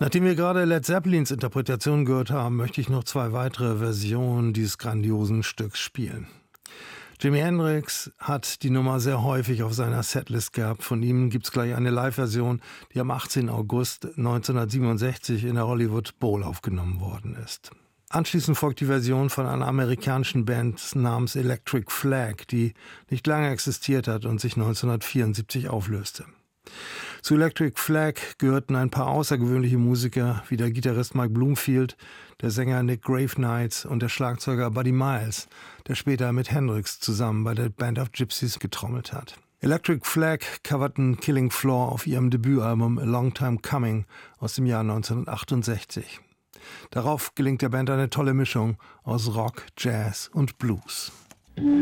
Nachdem wir gerade Led Zeppelins Interpretation gehört haben, möchte ich noch zwei weitere Versionen dieses grandiosen Stücks spielen. Jimi Hendrix hat die Nummer sehr häufig auf seiner Setlist gehabt. Von ihm gibt es gleich eine Live-Version, die am 18. August 1967 in der Hollywood Bowl aufgenommen worden ist. Anschließend folgt die Version von einer amerikanischen Band namens Electric Flag, die nicht lange existiert hat und sich 1974 auflöste. Zu Electric Flag gehörten ein paar außergewöhnliche Musiker wie der Gitarrist Mike Bloomfield, der Sänger Nick Gravenites und der Schlagzeuger Buddy Miles, der später mit Hendrix zusammen bei der Band of Gypsys getrommelt hat. Electric Flag coverten Killing Floor auf ihrem Debütalbum A Long Time Coming aus dem Jahr 1968. Darauf gelingt der Band eine tolle Mischung aus Rock, Jazz und Blues.